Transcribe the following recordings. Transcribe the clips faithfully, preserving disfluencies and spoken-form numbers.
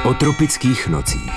O tropických nocích.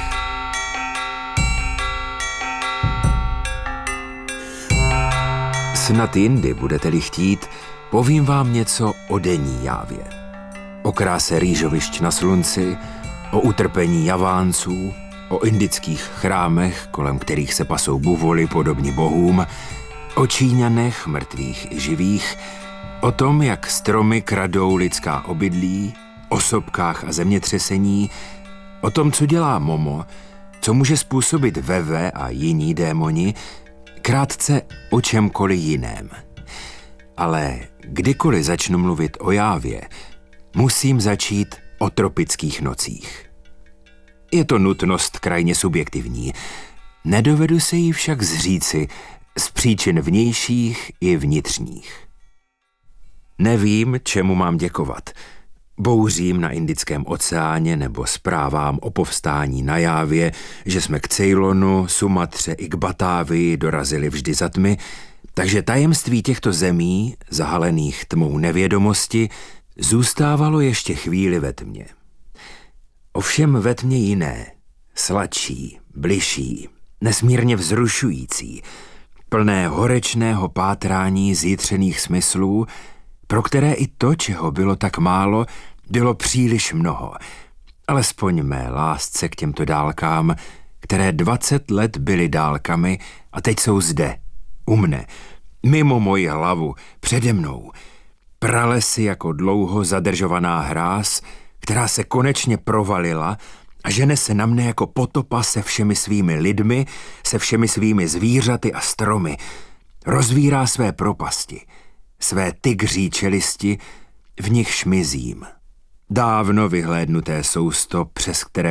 Snad jindy, budete-li chtít, povím vám něco o denní Jávě. O kráse rýžovišť na slunci, o utrpení Javánců, o indických chrámech, kolem kterých se pasou buvoly podobní bohům, o Číňanech, mrtvých i živých, o tom, jak stromy kradou lidská obydlí, o sopkách a zemětřesení, o tom, co dělá Momo, co může způsobit Veve a jiní démoni, krátce o čemkoliv jiném. Ale kdykoliv začnu mluvit o Jávě, musím začít o tropických nocích. Je to nutnost krajně subjektivní. Nedovedu se jí však zříci z příčin vnějších i vnitřních. Nevím, čemu mám děkovat. Bouřím na Indickém oceáně nebo zprávám o povstání na Jávě, že jsme k Ceylonu, Sumatře i k Batávii dorazili vždy za tmy, takže tajemství těchto zemí, zahalených tmou nevědomosti, zůstávalo ještě chvíli ve tmě. Ovšem ve tmě jiné, sladší, bližší, nesmírně vzrušující, plné horečného pátrání zjitřených smyslů, pro které i to, čeho bylo tak málo, bylo příliš mnoho. Alespoň mé lásce k těmto dálkám, které dvacet let byly dálkami a teď jsou zde, u mne, mimo moji hlavu, přede mnou. Pralesy jako dlouho zadržovaná hráz, která se konečně provalila a žene se na mne jako potopa se všemi svými lidmi, se všemi svými zvířaty a stromy. Rozvírá své propasti, své tygří čelisti, v nich šmizím. Dávno vyhlédnuté sousto, přes které